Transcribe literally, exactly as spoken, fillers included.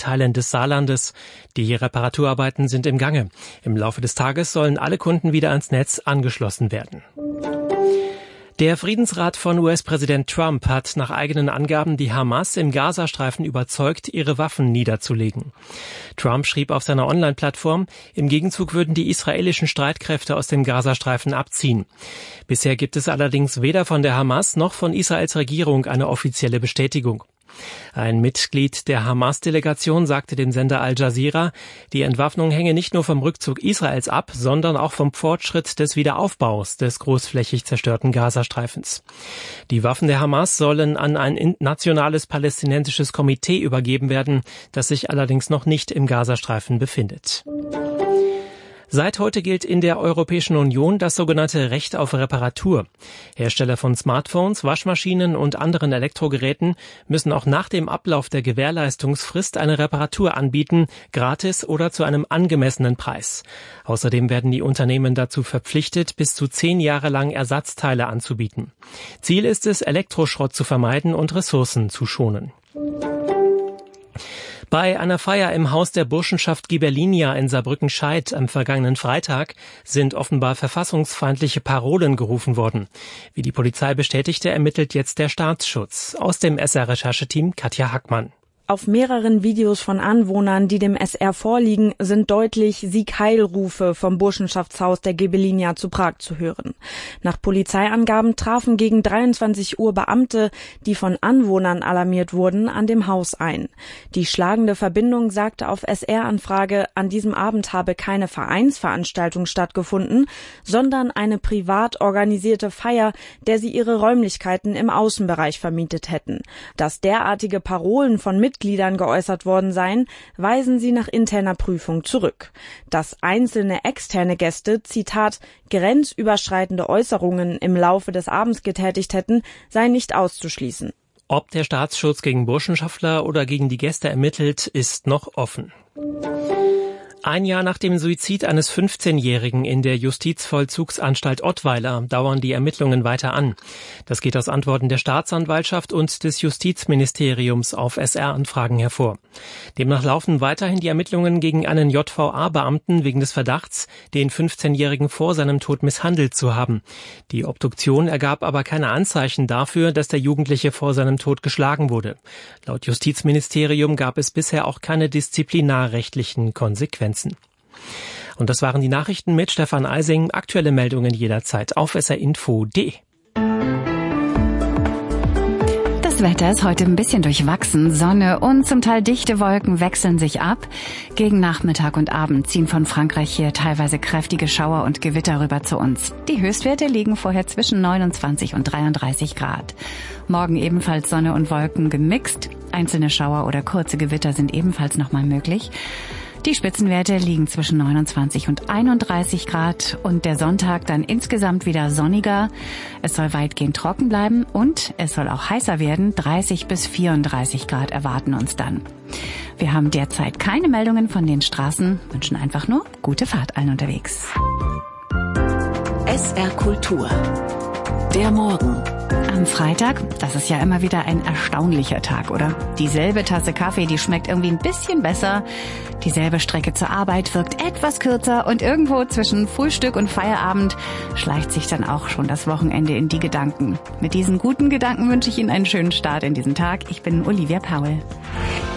Teilen des Saarlandes. Die Reparaturarbeiten sind im Gange. Im Laufe des Tages sollen alle Kunden wieder ans Netz angeschlossen werden. Der Friedensrat von U S-Präsident Trump hat nach eigenen Angaben die Hamas im Gazastreifen überzeugt, ihre Waffen niederzulegen. Trump schrieb auf seiner Online-Plattform, im Gegenzug würden die israelischen Streitkräfte aus dem Gazastreifen abziehen. Bisher gibt es allerdings weder von der Hamas noch von Israels Regierung eine offizielle Bestätigung. Ein Mitglied der Hamas-Delegation sagte dem Sender Al Jazeera, die Entwaffnung hänge nicht nur vom Rückzug Israels ab, sondern auch vom Fortschritt des Wiederaufbaus des großflächig zerstörten Gazastreifens. Die Waffen der Hamas sollen an ein nationales palästinensisches Komitee übergeben werden, das sich allerdings noch nicht im Gazastreifen befindet. Seit heute gilt in der Europäischen Union das sogenannte Recht auf Reparatur. Hersteller von Smartphones, Waschmaschinen und anderen Elektrogeräten müssen auch nach dem Ablauf der Gewährleistungsfrist eine Reparatur anbieten, gratis oder zu einem angemessenen Preis. Außerdem werden die Unternehmen dazu verpflichtet, bis zu zehn Jahre lang Ersatzteile anzubieten. Ziel ist es, Elektroschrott zu vermeiden und Ressourcen zu schonen. Bei einer Feier im Haus der Burschenschaft Ghibellinia in Saarbrücken-Scheidt am vergangenen Freitag sind offenbar verfassungsfeindliche Parolen gerufen worden. Wie die Polizei bestätigte, ermittelt jetzt der Staatsschutz. Aus dem S R-Rechercheteam Katja Hackmann. Auf mehreren Videos von Anwohnern, die dem S R vorliegen, sind deutlich Sieg Heil-Rufe vom Burschenschaftshaus der Ghibellinia zu Prag zu hören. Nach Polizeiangaben trafen gegen dreiundzwanzig Uhr Beamte, die von Anwohnern alarmiert wurden, an dem Haus ein. Die schlagende Verbindung sagte auf S R-Anfrage, an diesem Abend habe keine Vereinsveranstaltung stattgefunden, sondern eine privat organisierte Feier, der sie ihre Räumlichkeiten im Außenbereich vermietet hätten. Dass derartige Parolen von Mitgliedern geäußert worden seien, weisen sie nach interner Prüfung zurück. Dass einzelne externe Gäste, Zitat, grenzüberschreitende Äußerungen im Laufe des Abends getätigt hätten, sei nicht auszuschließen. Ob der Staatsschutz gegen Burschenschaftler oder gegen die Gäste ermittelt, ist noch offen. Ein Jahr nach dem Suizid eines fünfzehnjährigen in der Justizvollzugsanstalt Ottweiler dauern die Ermittlungen weiter an. Das geht aus Antworten der Staatsanwaltschaft und des Justizministeriums auf S R-Anfragen hervor. Demnach laufen weiterhin die Ermittlungen gegen einen J V A-Beamten wegen des Verdachts, den fünfzehnjährigen vor seinem Tod misshandelt zu haben. Die Obduktion ergab aber keine Anzeichen dafür, dass der Jugendliche vor seinem Tod geschlagen wurde. Laut Justizministerium gab es bisher auch keine disziplinarrechtlichen Konsequenzen. Und das waren die Nachrichten mit Stefan Eising. Aktuelle Meldungen jederzeit auf s r info punkt d e. Das Wetter ist heute ein bisschen durchwachsen. Sonne und zum Teil dichte Wolken wechseln sich ab. Gegen Nachmittag und Abend ziehen von Frankreich hier teilweise kräftige Schauer und Gewitter rüber zu uns. Die Höchstwerte liegen vorher zwischen neunundzwanzig und dreiunddreißig Grad. Morgen ebenfalls Sonne und Wolken gemixt. Einzelne Schauer oder kurze Gewitter sind ebenfalls nochmal möglich. Die Spitzenwerte liegen zwischen neunundzwanzig und einunddreißig Grad und der Sonntag dann insgesamt wieder sonniger. Es soll weitgehend trocken bleiben und es soll auch heißer werden. dreißig bis vierunddreißig Grad erwarten uns dann. Wir haben derzeit keine Meldungen von den Straßen, wünschen einfach nur gute Fahrt allen unterwegs. S R Kultur. Der Morgen. Am Freitag, das ist ja immer wieder ein erstaunlicher Tag, oder? Dieselbe Tasse Kaffee, die schmeckt irgendwie ein bisschen besser. Dieselbe Strecke zur Arbeit wirkt etwas kürzer und irgendwo zwischen Frühstück und Feierabend schleicht sich dann auch schon das Wochenende in die Gedanken. Mit diesen guten Gedanken wünsche ich Ihnen einen schönen Start in diesen Tag. Ich bin Olivia Powell.